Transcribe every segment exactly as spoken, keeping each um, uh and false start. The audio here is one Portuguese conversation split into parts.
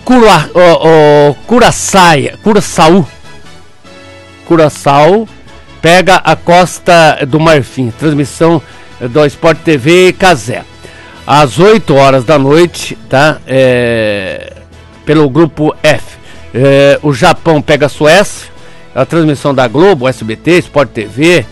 Cura, o, o Curaçao, Curaçao, Curaçao pega a Costa do Marfim. Transmissão do Sport T V e Cazé. Às oito horas da noite, tá? É, pelo grupo F. É, o Japão pega a Suécia. A transmissão da Globo, S B T, Sport T V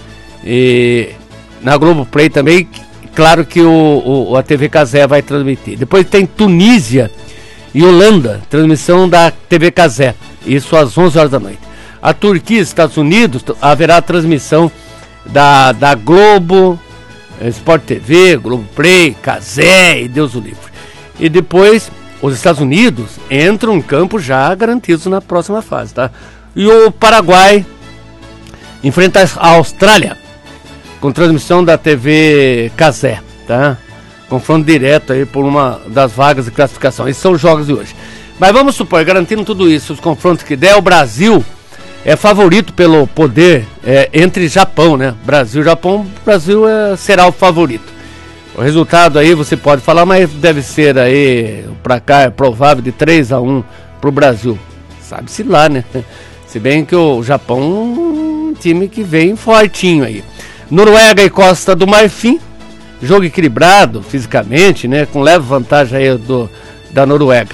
e na Globo Play também. Claro que o, o, a T V Cazé vai transmitir. Depois tem Tunísia e Holanda, transmissão da T V Cazé. Isso às onze horas da noite. A Turquia, Estados Unidos, haverá transmissão da, da Globo, Sport T V, Globo Play, Cazé e Deus o livre. E depois os Estados Unidos entram em campo já garantidos na próxima fase, tá? E o Paraguai enfrenta a Austrália com transmissão da T V Cazé, tá? Confronto direto aí por uma das vagas de classificação. Esses são os jogos de hoje. Mas vamos supor, garantindo tudo isso, os confrontos que der, o Brasil é favorito pelo poder é, entre Japão, né? Brasil e Japão, Brasil é, será o favorito. O resultado aí você pode falar, mas deve ser aí, pra cá é provável de três a um pro Brasil. Sabe-se lá, né? Se bem que o Japão é um time que vem fortinho aí. Noruega e Costa do Marfim, jogo equilibrado fisicamente, né? Com leve vantagem aí do, da Noruega.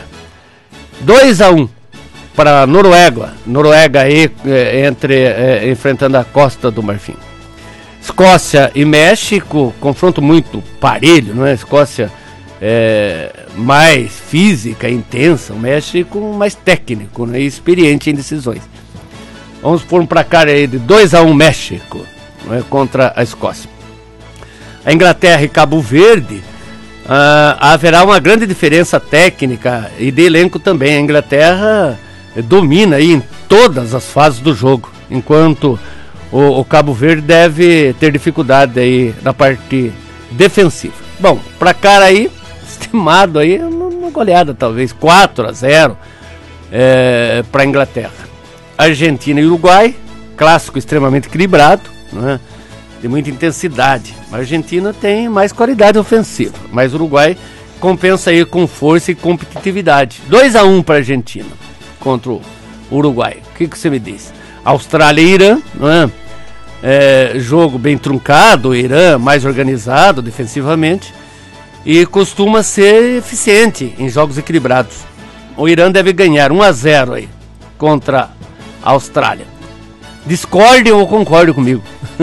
dois a um para a Noruega. Noruega aí é, entre, é, enfrentando a Costa do Marfim. Escócia e México, confronto muito parelho, não é? Escócia é, mais física, intensa, o México mais técnico, né? E experiente em decisões. Vamos pôr um placar aí de dois a um México, não é? Contra a Escócia. A Inglaterra e Cabo Verde, ah, haverá uma grande diferença técnica e de elenco também. A Inglaterra domina aí em todas as fases do jogo, enquanto o, o Cabo Verde deve ter dificuldade aí na parte defensiva. Bom, placar aí, estimado aí, uma goleada talvez, quatro a zero é, para a Inglaterra. Argentina e Uruguai, clássico extremamente equilibrado, né? De muita intensidade. A Argentina tem mais qualidade ofensiva, mas o Uruguai compensa aí com força e competitividade. dois a um para a Argentina contra o Uruguai. O que, que você me diz? Austrália e Irã, não é? É, jogo bem truncado, o Irã mais organizado defensivamente e costuma ser eficiente em jogos equilibrados. O Irã deve ganhar um a zero aí contra a Austrália. Discorde ou concorde comigo?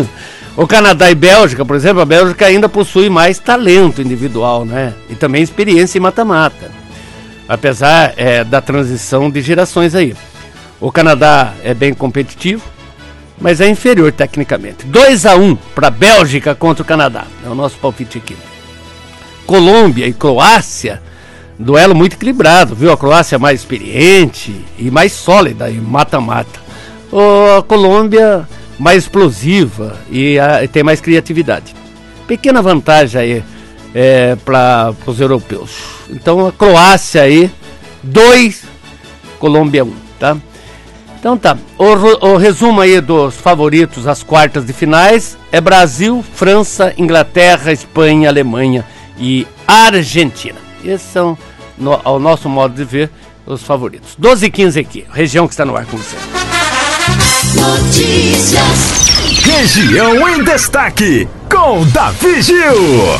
O Canadá e Bélgica, por exemplo, a Bélgica ainda possui mais talento individual, né? E também experiência em mata-mata, apesar é, da transição de gerações aí. O Canadá é bem competitivo, mas é inferior tecnicamente. dois a um para a Bélgica contra o Canadá, é o nosso palpite aqui. Colômbia e Croácia, duelo muito equilibrado, viu? A Croácia é mais experiente e mais sólida em mata-mata. A Colômbia mais explosiva e, a, e tem mais criatividade. Pequena vantagem aí é, para os europeus. Então a Croácia aí, dois, Colômbia um, tá? Então tá, o, o resumo aí dos favoritos às quartas de finais é Brasil, França, Inglaterra, Espanha, Alemanha e Argentina. Esses são, no, ao nosso modo de ver, os favoritos. doze e quinze aqui, região que está no ar com você. Notícias. Região em destaque, com Davi Gil.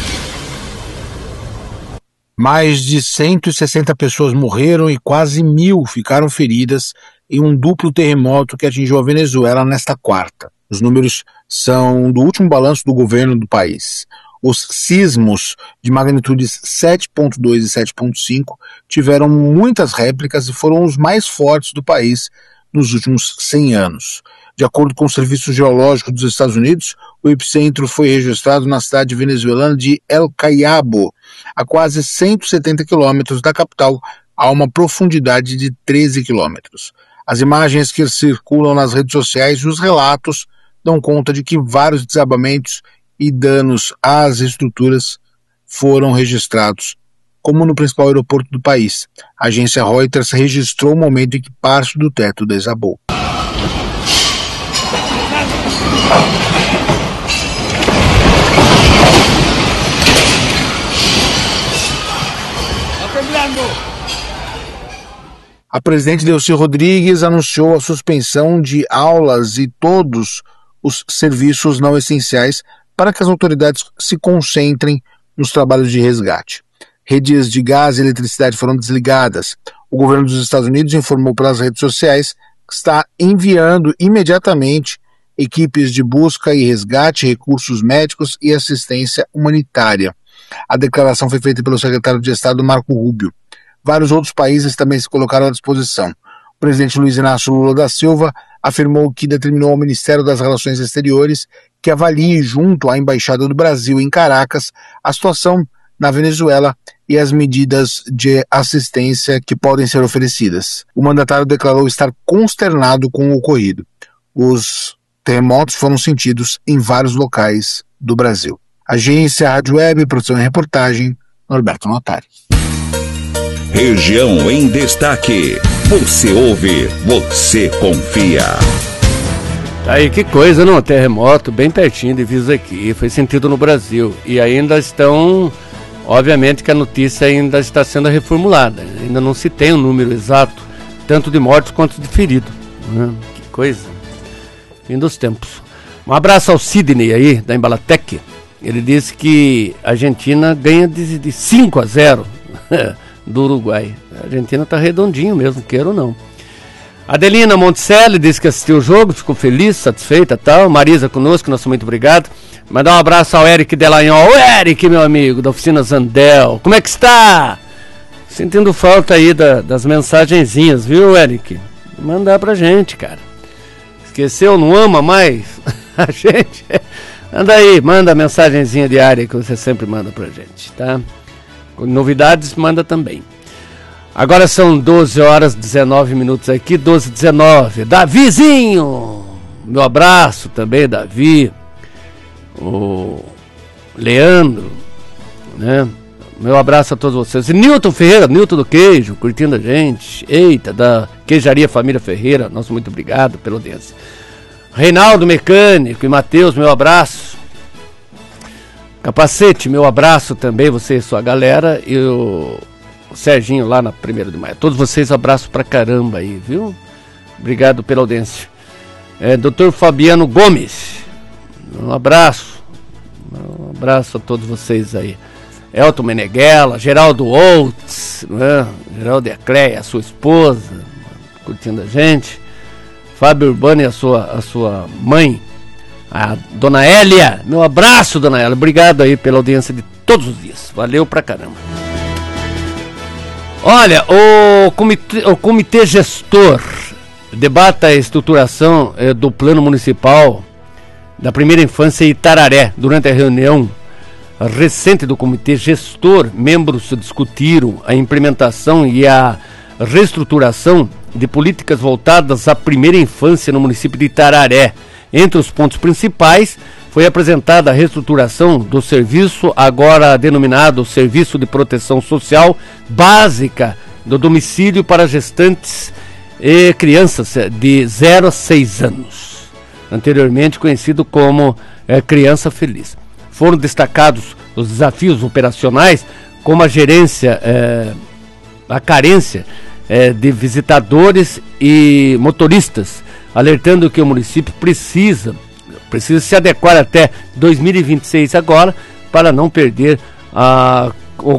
Mais de cento e sessenta pessoas morreram e quase mil ficaram feridas em um duplo terremoto que atingiu a Venezuela nesta quarta. Os números são do último balanço do governo do país. Os sismos de magnitudes sete ponto dois e sete ponto cinco tiveram muitas réplicas e foram os mais fortes do país nos últimos cem anos. De acordo com o Serviço Geológico dos Estados Unidos, o epicentro foi registrado na cidade venezuelana de El Cayabo, a quase cento e setenta quilômetros da capital, a uma profundidade de treze quilômetros. As imagens que circulam nas redes sociais e os relatos dão conta de que vários desabamentos e danos às estruturas foram registrados, como no principal aeroporto do país. A agência Reuters registrou o momento em que parte do teto desabou. A presidente Delcy Rodrigues anunciou a suspensão de aulas e todos os serviços não essenciais para que as autoridades se concentrem nos trabalhos de resgate. Redes de gás e eletricidade foram desligadas. O governo dos Estados Unidos informou pelas redes sociais que está enviando imediatamente equipes de busca e resgate, recursos médicos e assistência humanitária. A declaração foi feita pelo secretário de Estado Marco Rubio. Vários outros países também se colocaram à disposição. O presidente Luiz Inácio Lula da Silva afirmou que determinou ao Ministério das Relações Exteriores que avalie junto à Embaixada do Brasil em Caracas a situação na Venezuela e as medidas de assistência que podem ser oferecidas. O mandatário declarou estar consternado com o ocorrido. Os terremotos foram sentidos em vários locais do Brasil. Agência Rádio Web, produção e reportagem, Norberto Notari. Região em Destaque. Você ouve, você confia. Aí, que coisa, não? Terremoto bem pertinho de Viso aqui, foi sentido no Brasil. E ainda estão, obviamente que a notícia ainda está sendo reformulada. Ainda não se tem um número exato, tanto de mortos quanto de feridos. Né? Que coisa. Fim dos tempos. Um abraço ao Sidney aí, da Embalatec. Ele disse que a Argentina ganha de cinco a zero do Uruguai. A Argentina está redondinho mesmo, queira ou não. Adelina Monticelli disse que assistiu o jogo, ficou feliz, satisfeita e tal. Marisa conosco, nosso muito obrigado. Mandar um abraço ao Eric Delanhol. Ô Eric, meu amigo, da oficina Zandel. Como é que está? Sentindo falta aí da, das mensagenzinhas, viu, Eric? Mandar pra gente, cara. Esqueceu, não ama mais a gente? Anda aí, manda a mensagenzinha diária que você sempre manda pra gente, tá? Novidades, manda também. Agora são doze horas e dezenove minutos aqui, doze e dezenove. Davizinho! Meu abraço também, Davi. O Leandro, né? Meu abraço a todos vocês. E Nilton Ferreira, Nilton do Queijo, curtindo a gente. Eita, da Queijaria Família Ferreira, nosso muito obrigado pela audiência. Reinaldo Mecânico e Matheus, meu abraço. Capacete, meu abraço também, você e sua galera. E o Serginho lá na primeira de maio. Todos vocês, abraço pra caramba aí, viu? Obrigado pela audiência. É, doutor Fabiano Gomes, um abraço. Um abraço a todos vocês aí. Elton Meneghella, Geraldo Oltz, né? Geraldo Ecleia, a sua esposa, curtindo a gente. Fábio Urbano e a sua, a sua mãe, a dona Hélia. Meu abraço, dona Hélia. Obrigado aí pela audiência de todos os dias. Valeu pra caramba. Olha, o comitê, o comitê gestor debata a estruturação eh, do plano municipal da primeira infância em Itararé. Durante a reunião recente do comitê gestor, membros discutiram a implementação e a reestruturação de políticas voltadas à primeira infância no município de Itararé. Entre os pontos principais, foi apresentada a reestruturação do serviço, agora denominado Serviço de Proteção Social Básica do Domicílio para Gestantes e Crianças de zero a seis anos, anteriormente conhecido como é, Criança Feliz. Foram destacados os desafios operacionais, como a gerência, é, a carência é, de visitadores e motoristas, alertando que o município precisa, precisa se adequar até dois mil e vinte e seis agora, para não perder a, o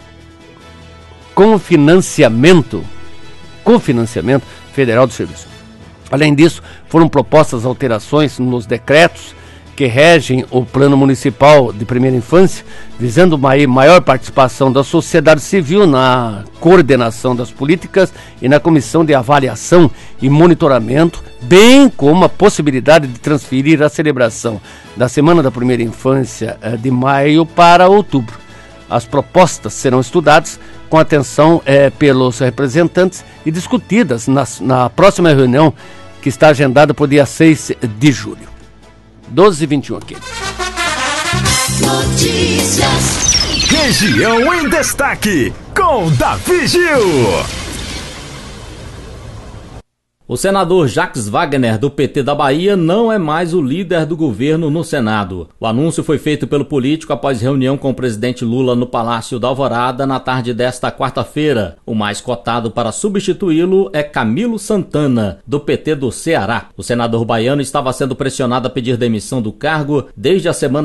confinanciamento, confinanciamento federal do serviço. Além disso, foram propostas alterações nos decretos que regem o Plano Municipal de Primeira Infância, visando uma maior participação da sociedade civil na coordenação das políticas e na comissão de avaliação e monitoramento, bem como a possibilidade de transferir a celebração da Semana da Primeira Infância de maio para outubro. As propostas serão estudadas com atenção eh, pelos representantes e discutidas na, na próxima reunião, que está agendada para o dia seis de julho. doze e vinte e um aqui. Notícias. Região em Destaque, com Davi Gil. O senador Jacques Wagner, do P T da Bahia, não é mais o líder do governo no Senado. O anúncio foi feito pelo político após reunião com o presidente Lula no Palácio da Alvorada na tarde desta quarta-feira. O mais cotado para substituí-lo é Camilo Santana, do P T do Ceará. O senador baiano estava sendo pressionado a pedir demissão do cargo desde a semana